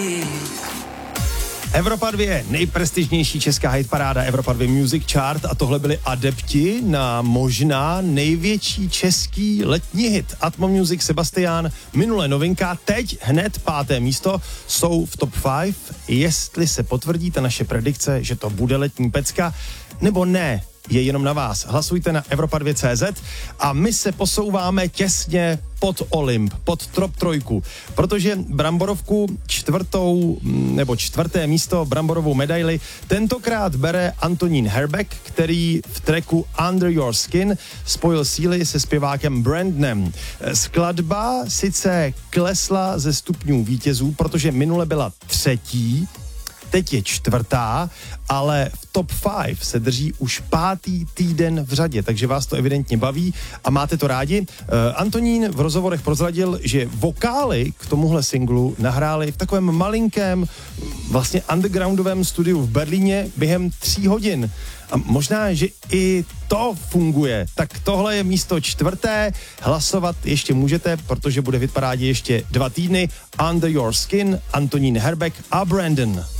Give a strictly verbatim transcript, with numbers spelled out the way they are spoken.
Evropa dva, nejprestižnější česká hitparáda Evropa dva Music Chart a tohle byli adepti na možná největší český letní hit. Atmo Music Sebastian, minulé novinka, teď hned páté místo, jsou v top pět. Jestli se potvrdí ta naše predikce, že to bude letní pecka, nebo ne, je jenom na vás. Hlasujte na Evropa dva tečka cé zet a my se posouváme těsně pod Olymp, pod top trojku, protože bramborovku čtvrtou, nebo čtvrté místo, bramborovou medaili, tentokrát bere Antonín Herbeck, který v tracku Under Your Skin spojil síly se zpěvákem Brandonem. Skladba sice klesla ze stupňů vítězů, protože minule byla třetí, teď je čtvrtá, ale v top pět se drží už pátý týden v řadě, takže vás to evidentně baví a máte to rádi. Uh, Antonín v rozhovorech prozradil, že vokály k tomuhle singlu nahráli v takovém malinkém, vlastně undergroundovém studiu v Berlíně během tří hodin. A možná, že i to funguje. Tak tohle je místo čtvrté. Hlasovat ještě můžete, protože bude v hitparádě ještě dva týdny. Under Your Skin, Antonín Herbeck a Brandon.